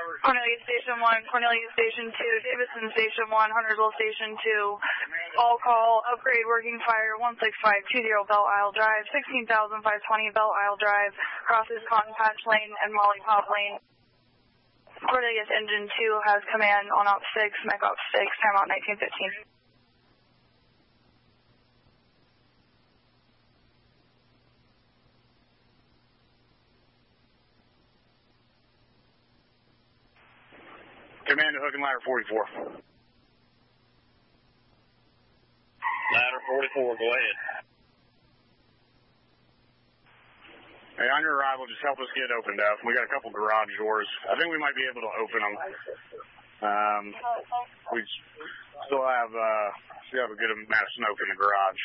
Cornelius Station 1, Cornelius Station 2, Davidson Station 1, Huntersville Station 2. All call, upgrade working fire 16520 Bell Isle Drive, 16,520 Bell Isle Drive, crosses Cotton Patch Lane and Molly Pop Lane. Cornelius Engine 2 has command on Op 6, Mech Op 6, timeout 1915. Command to hook and ladder 44. Ladder 44, go ahead. Hey, on your arrival, just help us get opened up. We got a couple garage doors. I think we might be able to open them. We still have a good amount of smoke in the garage.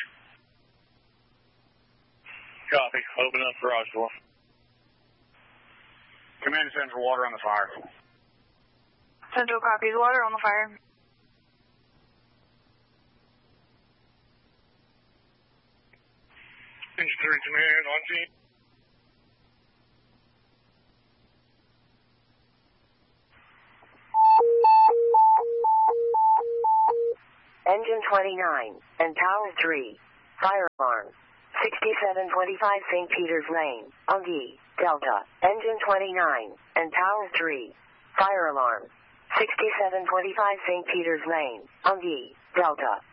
Copy. Open up garage door. Command to Central, water on the fire. Central copies, water on the fire. Engine 3 command on scene. Engine 29 and Tower 3, fire alarm, 6725 St. Peter's Lane, Ungi, Delta. Engine 29 and Tower 3, fire alarm, 6725 St. Peter's Lane, Ungi, Delta.